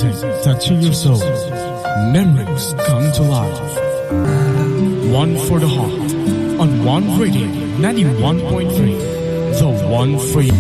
music touching your soul. Memories come to life. One for the heart. On One Radio 91.3. The one for you.